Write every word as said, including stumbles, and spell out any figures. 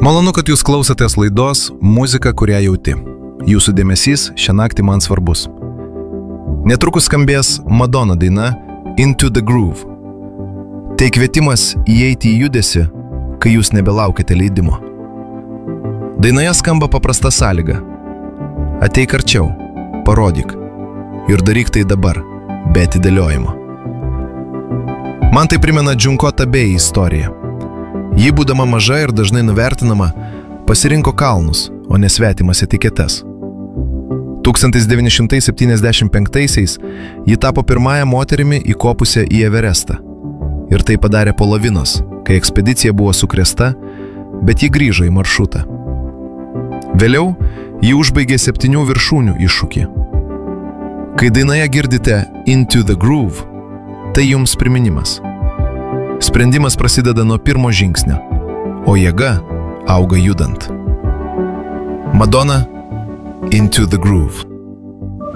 Malonu, kad jūs klausotės laidos Muzika, kurią jauti. Jūsų dėmesys šią naktį man svarbus. Netrukus skambės Madonna daina Into the Groove. Tai kvietimas įeiti į judesį, kai jūs nebelaukite leidimo. Dainoje skamba paprasta sąlyga. Ateik arčiau, parodyk ir daryk tai dabar, be atidėliojimo. Man tai primena Junko Tabei istoriją. Ji, būdama maža ir dažnai nuvertinama, pasirinko kalnus, o ne svetimas etiketes. tūkstantis devyni šimtai septyniasdešimt penktaisiais ji tapo pirmąją moterimi įkopusią į Everestą. Ir tai padarė po lavinos, kai ekspedicija buvo sukrėsta, bet ji grįžo į maršrutą. Vėliau ji užbaigė septynių viršūnių iššūkį. Kai dainoje girdite Into the Groove, tai jums priminimas. Sprendimas prasideda nuo pirmo žingsnio, o jėga auga judant. Madonna, Into the Groove.